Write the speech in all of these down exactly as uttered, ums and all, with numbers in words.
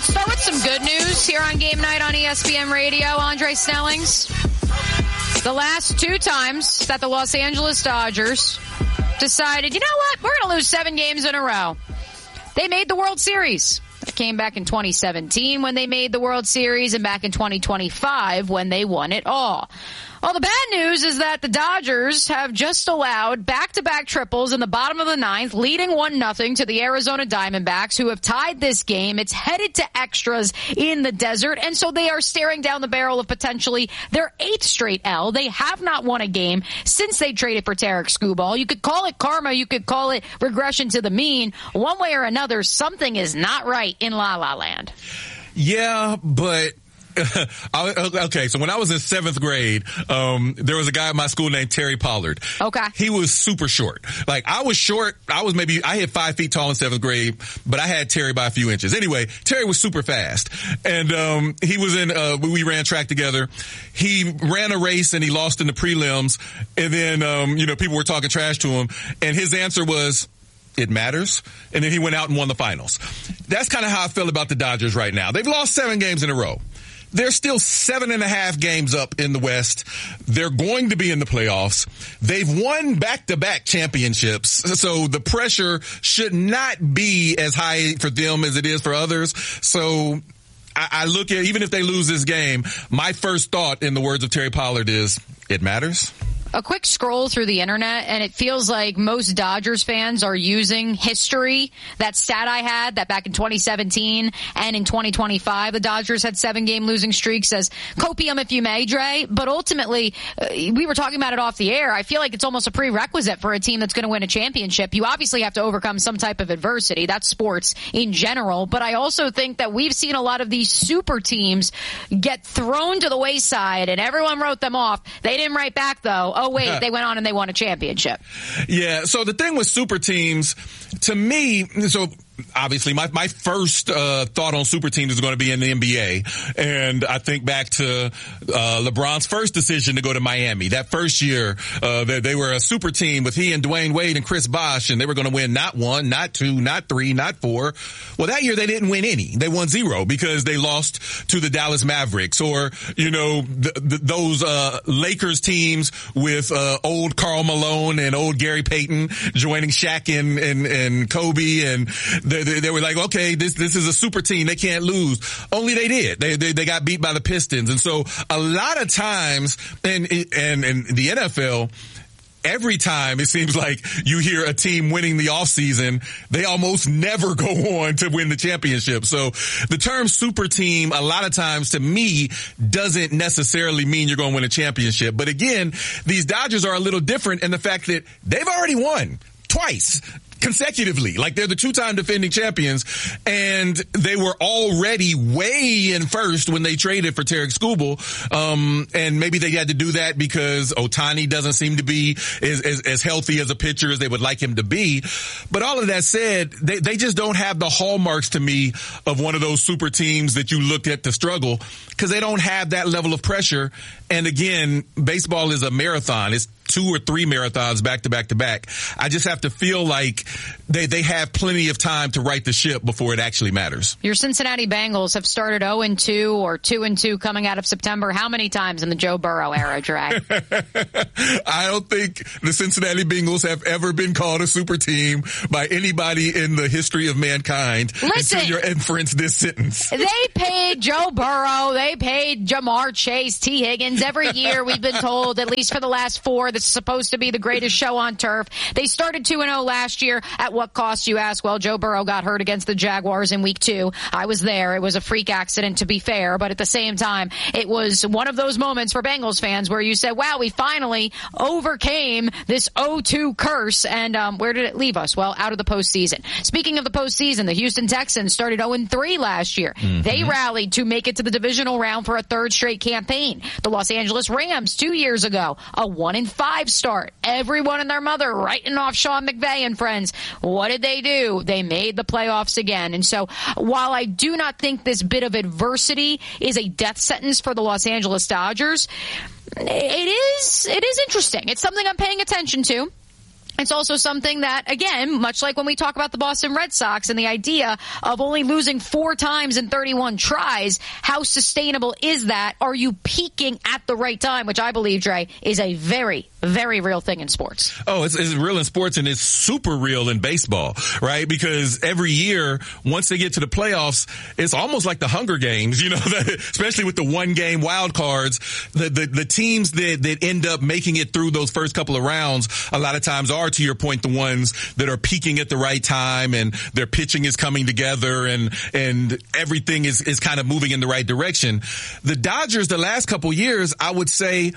Let's start with some good news here on Game Night on E S P N Radio. Andre Snellings. The last two times that the Los Angeles Dodgers decided, you know what, we're going to lose seven games in a row. They made the World Series. It came back in twenty seventeen when they made the World Series and back in twenty twenty-five when they won it all. Well, the bad news is that the Dodgers have just allowed back-to-back triples in the bottom of the ninth, leading one nothing to the Arizona Diamondbacks, who have tied this game. It's headed to extras in the desert, and so they are staring down the barrel of potentially their eighth straight L. They have not won a game since they traded for Tarek Skubal. You could call it karma. You could call it regression to the mean. One way or another, something is not right in La La Land. Yeah, but... okay, so when I was in seventh grade, um, there was a guy at my school named Terry Pollard. Okay. He was super short. Like, I was short. I was maybe, I hit five feet tall in seventh grade, but I had Terry by a few inches. Anyway, Terry was super fast. And, um, he was in, uh, we ran track together. He ran a race and he lost in the prelims. And then, um, you know, people were talking trash to him. And his answer was, it matters. And then he went out and won the finals. That's kind of how I feel about the Dodgers right now. They've lost seven games in a row. They're still seven and a half games up in the West. They're going to be in the playoffs. They've won back-to-back championships, so the pressure should not be as high for them as it is for others. So I, I look at, even if they lose this game, my first thought, in the words of Terry Pollard, is it matters. A quick scroll through the internet, and it feels like most Dodgers fans are using history. That stat I had, that back in twenty seventeen and in twenty twenty-five, the Dodgers had seven-game losing streaks, as copium if you may, Dre. But ultimately, uh, we were talking about it off the air. I feel like it's almost a prerequisite for a team that's going to win a championship. You obviously have to overcome some type of adversity. That's sports in general. But I also think that we've seen a lot of these super teams get thrown to the wayside, and everyone wrote them off. They didn't write back, though. Oh, wait, they went on and they won a championship. Yeah, so the thing with super teams, to me, so obviously my, my first uh, thought on super teams is going to be in the N B A. And I think back to uh, LeBron's first decision to go to Miami. That first year, uh, they, they were a super team with he and Dwayne Wade and Chris Bosh, and they were going to win not one, not two, not three, not four. Well, that year they didn't win any. They won zero because they lost to the Dallas Mavericks, or, you know, the, the, those uh, Lakers teams with uh, old Karl Malone and old Gary Payton joining Shaq and, and, and Kobe, and They, they, they were like, okay, this this is a super team. They can't lose. Only they did. They they, they got beat by the Pistons. And so a lot of times, and and and the N F L, every time it seems like you hear a team winning the offseason, they almost never go on to win the championship. So the term super team, a lot of times to me, doesn't necessarily mean you're going to win a championship. But again, these Dodgers are a little different in the fact that they've already won twice. Consecutively, like they're the two-time defending champions, and they were already way in first when they traded for Tarek Skubal. Um, and maybe they had to do that because Ohtani doesn't seem to be as, as, as healthy as a pitcher as they would like him to be. But all of that said, they, they just don't have the hallmarks to me of one of those super teams that you looked at to struggle, because they don't have that level of pressure. And again, baseball is a marathon. It's two or three marathons back to back to back. I just have to feel like they they have plenty of time to right the ship before it actually matters. Your Cincinnati Bengals have started oh and two or two and two coming out of September. How many times in the Joe Burrow era, Dre? I don't think the Cincinnati Bengals have ever been called a super team by anybody in the history of mankind. Listen, until you inference this sentence. They paid Joe Burrow. They paid Jamar Chase, T. Higgins. Every year we've been told, at least for the last four, this is supposed to be the greatest show on turf. They started two and oh last year. At what cost, you ask? Well, Joe Burrow got hurt against the Jaguars in week two. I was there. It was a freak accident, to be fair, but at the same time, it was one of those moments for Bengals fans where you said, wow, we finally overcame this oh two curse. And um, where did it leave us? Well, out of the postseason. Speaking of the postseason, the Houston Texans started oh and three last year. Mm-hmm. They rallied to make it to the divisional round for a third straight campaign. The Los Angeles Rams, two years ago, a one and five start. Everyone and their mother writing off Sean McVay and friends. What did they do? They made the playoffs again. And so while I do not think this bit of adversity is a death sentence for the Los Angeles Dodgers, it is, it is interesting. It's something I'm paying attention to. It's also something that, again, much like when we talk about the Boston Red Sox and the idea of only losing four times in thirty-one tries, how sustainable is that? Are you peaking at the right time, which I believe, Dre, is a very, very real thing in sports. Oh, it's, it's real in sports, and it's super real in baseball, right? Because every year, once they get to the playoffs, it's almost like the Hunger Games, you know, especially with the one-game wild cards. The, the, the teams that, that end up making it through those first couple of rounds, a lot of times are, to your point, the ones that are peaking at the right time, and their pitching is coming together, and and everything is, is kind of moving in the right direction. The Dodgers, the last couple years, I would say,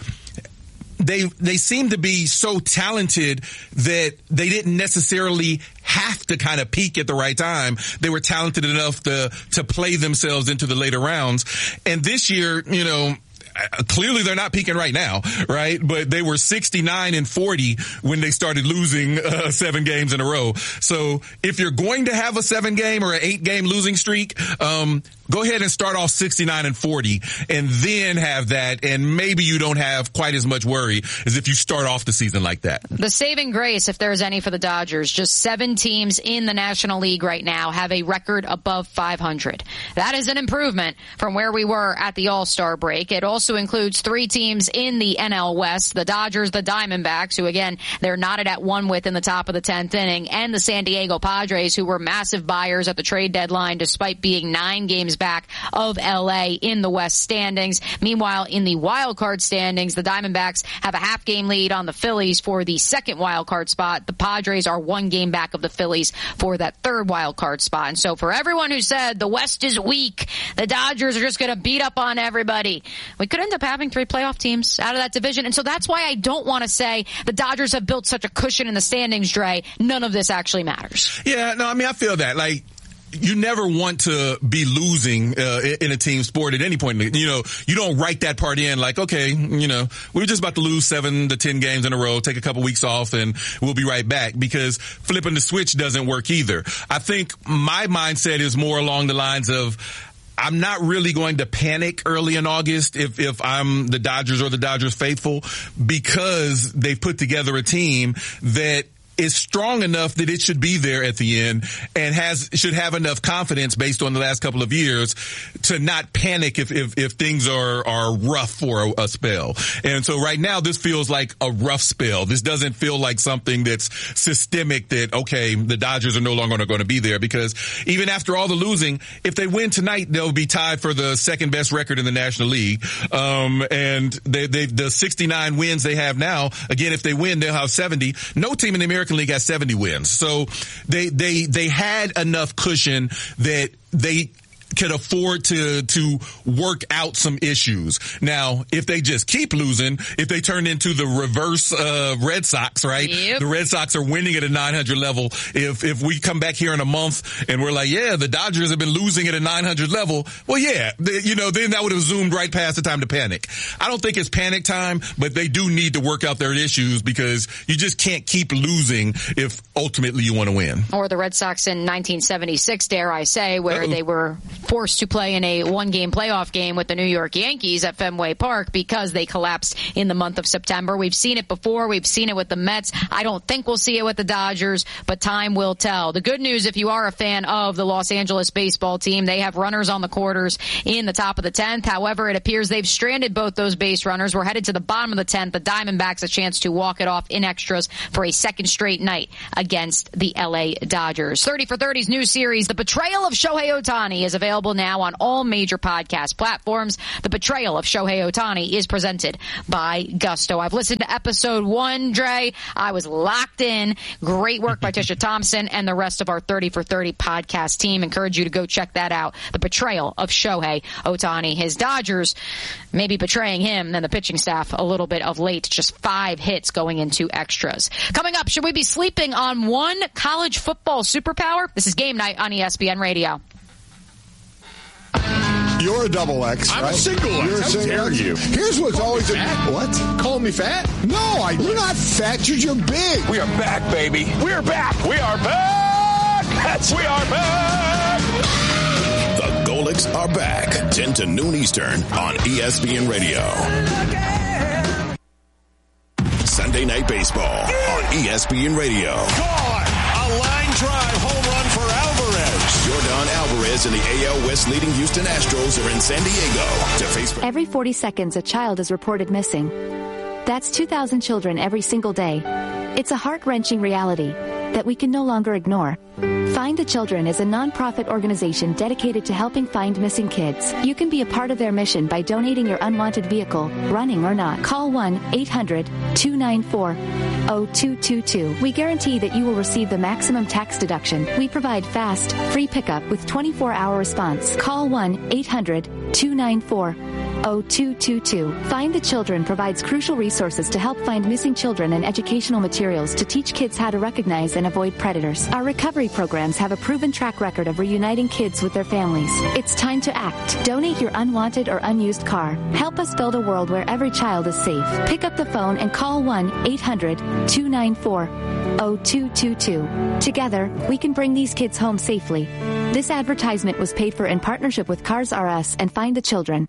They they seem to be so talented that they didn't necessarily have to kind of peak at the right time. They were talented enough to to play themselves into the later rounds. And this year, you know, clearly they're not peaking right now, right? But they were sixty-nine and forty when they started losing uh, seven games in a row. So if you're going to have a seven game or an eight game losing streak, um, go ahead and start off sixty-nine and forty and then have that. And maybe you don't have quite as much worry as if you start off the season like that. The saving grace, if there's any for the Dodgers, just seven teams in the National League right now have a record above five hundred. That is an improvement from where we were at the All-Star break. It also includes three teams in the N L West, the Dodgers, the Diamondbacks, who again, they're knotted at one with in the top of the tenth inning, and the San Diego Padres, who were massive buyers at the trade deadline despite being nine games back of L A in the West standings. Meanwhile, in the wild card standings, the Diamondbacks have a half game lead on the Phillies for the second wild card spot. The Padres are one game back of the Phillies for that third wild card spot. And so for everyone who said the West is weak, the Dodgers are just going to beat up on everybody, we could end up having three playoff teams out of that division. And so that's why I don't want to say the Dodgers have built such a cushion in the standings, Dre. None of this actually matters. Yeah, no, I mean, I feel that. Like, you never want to be losing uh, in a team sport at any point. You know, you don't write that part in like, okay, you know, we're just about to lose seven to ten games in a row, take a couple weeks off, and we'll be right back, because flipping the switch doesn't work either. I think my mindset is more along the lines of, I'm not really going to panic early in August if, if I'm the Dodgers or the Dodgers faithful, because they've put together a team that is strong enough that it should be there at the end, and has should have enough confidence based on the last couple of years to not panic if if, if things are are rough for a, a spell. And so right now this feels like a rough spell. This doesn't feel like something that's systemic, that okay, the Dodgers are no longer going to be there, because even after all the losing, if they win tonight, they'll be tied for the second best record in the National League. Um, and they they the sixty-nine wins they have now, again, if they win, they'll have seventy. No team in the American League has seventy wins. So they, they, they had enough cushion that they could afford to to work out some issues. Now, if they just keep losing, if they turn into the reverse uh Red Sox, right? Yep. The Red Sox are winning at a nine hundred level. If if we come back here in a month and we're like, yeah, the Dodgers have been losing at a nine hundred level, well, yeah, they, you know, then that would have zoomed right past the time to panic. I don't think it's panic time, but they do need to work out their issues, because you just can't keep losing if ultimately you want to win. Or the Red Sox in nineteen seventy-six, dare I say, where Uh-oh. they were forced to play in a one-game playoff game with the New York Yankees at Fenway Park because they collapsed in the month of September. We've seen it before. We've seen it with the Mets. I don't think we'll see it with the Dodgers, but time will tell. The good news, if you are a fan of the Los Angeles baseball team, they have runners on the quarters in the top of the tenth. However, it appears they've stranded both those base runners. We're headed to the bottom of the tenth. The Diamondbacks a chance to walk it off in extras for a second straight night against the L A Dodgers. thirty for thirty's new series, The Betrayal of Shohei Ohtani, is available now on all major podcast platforms. The Betrayal of Shohei Ohtani is presented by Gusto. I've listened to episode one, Dre. I was locked in. Great work by Tisha Thompson and the rest of our thirty for thirty podcast team. Encourage you to go check that out. The Betrayal of Shohei Ohtani. His Dodgers may be betraying him and the pitching staff a little bit of late. Just five hits going into extras. Coming up, should we be sleeping on one college football superpower? This is Game Night on E S P N Radio. You're a double X, I'm right? a single X. You're a How single dare X. you? Here's what's Call always me a, fat? what? Call me fat? No, I, you're not fat. You're, you're big. We are back, baby. We are back. We are back. That's we are back. The Golics are back. ten to noon Eastern on E S P N Radio. Sunday Sunday Night Baseball on E S P N Radio. Gone. A line drive home run for Alvarez. Yordan Alvarez and the A L West leading Houston Astros are in San Diego to face. Every forty seconds, a child is reported missing. That's two thousand children every single day. It's a heart-wrenching reality that we can no longer ignore. Find the Children is a non-profit organization dedicated to helping find missing kids. You can be a part of their mission by donating your unwanted vehicle, running or not. Call one eight hundred two nine four oh two two two. We guarantee that you will receive the maximum tax deduction. We provide fast, free pickup with twenty-four hour response. Call one eight hundred two nine four oh two two two. Find the Children provides crucial resources to help find missing children and educational materials to teach kids how to recognize and avoid predators. Our recovery programs have a proven track record of reuniting kids with their families. It's time to act. Donate your unwanted or unused car. Help us build a world where every child is safe. Pick up the phone and call one eight hundred two nine four oh two two two. Together, we can bring these kids home safely. This advertisement was paid for in partnership with Cars R Us and Find the Children.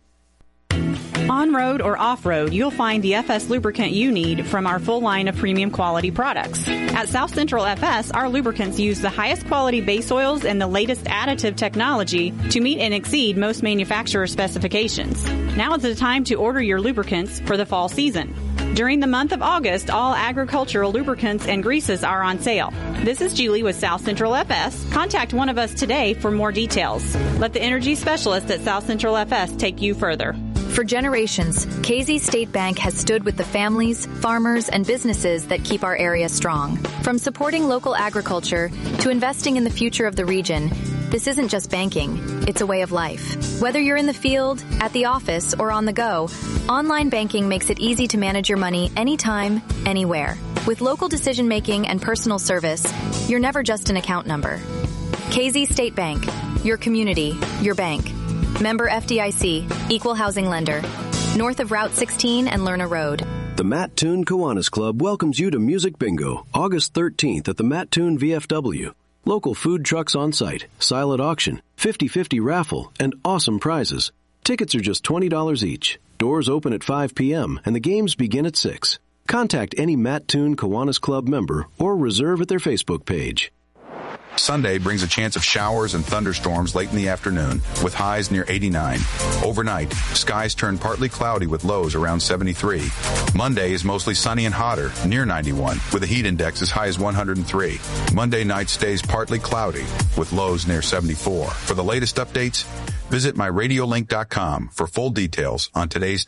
On-road or off-road, you'll find the F S lubricant you need from our full line of premium quality products. At South Central F S, our lubricants use the highest quality base oils and the latest additive technology to meet and exceed most manufacturer specifications. Now is the time to order your lubricants for the fall season. During the month of August, all agricultural lubricants and greases are on sale. This is Julie with South Central F S. Contact one of us today for more details. Let the energy specialist at South Central F S take you further. For generations, K Z State Bank has stood with the families, farmers, and businesses that keep our area strong. From supporting local agriculture to investing in the future of the region, this isn't just banking, it's a way of life. Whether you're in the field, at the office, or on the go, online banking makes it easy to manage your money anytime, anywhere. With local decision-making and personal service, you're never just an account number. K Z State Bank, your community, your bank. Member F D I C, Equal Housing Lender. North of Route sixteen and Lerner Road. The Mattoon Kiwanis Club welcomes you to Music Bingo, August thirteenth at the Mattoon V F W. Local food trucks on site, silent auction, fifty-fifty raffle, and awesome prizes. Tickets are just twenty dollars each. Doors open at five p.m. and the games begin at six. Contact any Mattoon Kiwanis Club member or reserve at their Facebook page. Sunday brings a chance of showers and thunderstorms late in the afternoon with highs near eighty-nine. Overnight, skies turn partly cloudy with lows around seventy-three. Monday is mostly sunny and hotter, near ninety-one, with a heat index as high as one hundred three. Monday night stays partly cloudy with lows near seventy-four. For the latest updates, visit my radio link dot com for full details on today's